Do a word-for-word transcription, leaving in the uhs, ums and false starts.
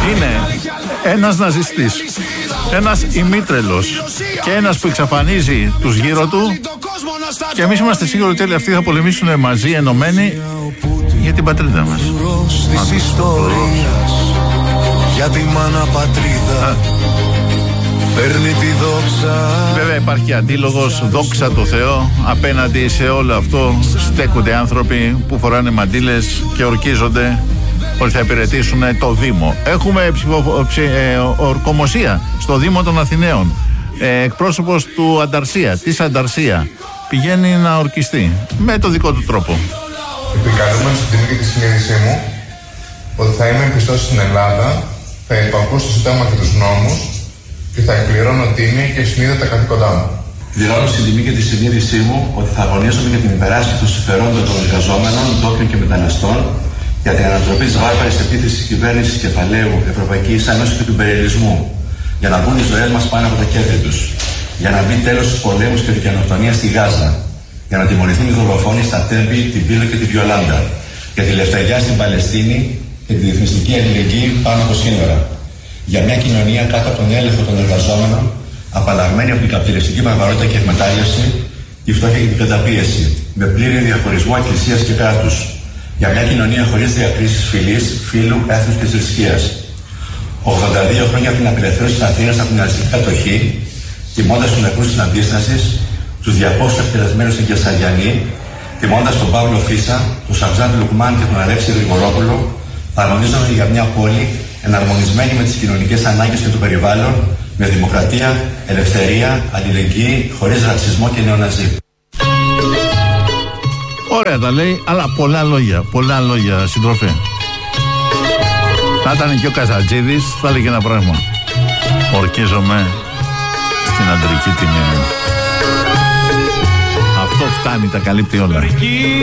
είναι ένας ναζιστής, ένας ημίτρελος και ένας που εξαφανίζει τους γύρω του, και εμείς είμαστε σίγουροι ότι όλοι αυτοί θα πολεμήσουν μαζί ενωμένοι για την πατρίδα μας. Για τη μάνα πατρίδα παίρνει τη δόξα. Βέβαια υπάρχει αντίλογος, δόξα τω Θεώ. Απέναντι σε όλο αυτό στέκονται άνθρωποι που φοράνε μαντήλες και ορκίζονται ότι θα υπηρετήσουν το Δήμο. Έχουμε ψηφο, ψη, ε, ορκομοσία στο Δήμο των Αθηναίων. ε, Εκπρόσωπος του Ανταρσία, της Ανταρσία, πηγαίνει να ορκιστεί με το δικό του τρόπο. Επικαλούμενο στην τιμή και τη συνείδησή μου ότι θα είμαι πιστός στην Ελλάδα, θα υπακούω στο Σύνταγμα και τους νόμους και θα εκπληρώνω τίμη και συνείδητα τα καθήκοντά μου. Δηλώνω στην τιμή και τη συνείδησή μου ότι θα αγωνίζομαι για την υπεράσπιση των συμφερόντων των εργαζόμενων, ντόπιων και μεταναστών, για την ανατροπή της βάρβαρης επίθεσης της κυβέρνησης κεφαλαίου Ευρωπαϊκής Ένωσης και του υπεριαλισμού, για να μπουν οι ζωές μας πάνω από τα κέρδη τους, για να μπει τέλος στους πολέμους και την γενοκτονία στη Γάζα, για να τιμωρηθούν οι δολοφόνοι στα Τέμπη, την Πύλο και τη Βιολάντα, για τη λευτεριά στην Παλαιστίνη και τη διεθνιστική αλληλεγγύη πάνω από σύνορα, για μια κοινωνία κάτω από τον έλεγχο των εργαζόμενων, απαλλαγμένη από την καπιταλιστική βαρβαρότητα και εκμετάλλευση, τη φτώχεια και την καταπίεση, με πλήρη διαχωρισμό εκκλησίας και κράτους, για μια κοινωνία χωρίς διακρίσεις φυλής, φύλου, έθνους και θρησκείας. ογδόντα δύο χρόνια από την απελευθέρωση της Αθήνας από την ναζιστική κατοχή, τιμώντας τους νεκρούς της αντίστασης, τους διακόσιους εκτελεσμένους στην Κεσαριανή, τιμώντας τον Παύλο Φίσα, τον Σαμζάν Λουκμάν και τον Αλέξη Γρηγορόπουλο, θα αγωνίζομαι για μια πόλη εναρμονισμένη με τις κοινωνικές ανάγκες και το περιβάλλον, με δημοκρατία, ελευθερία, αλληλεγγύη, χωρίς ρατσισμό και νεοναζί. Ωραία τα λέει, αλλά πολλά λόγια, πολλά λόγια, συντροφέ. Θα ήταν και ο Καζατζίδης, θα έλεγε ένα πράγμα. Ορκίζομαι στην αντρική τιμή μου. Αυτό φτάνει, τα καλύπτει όλα.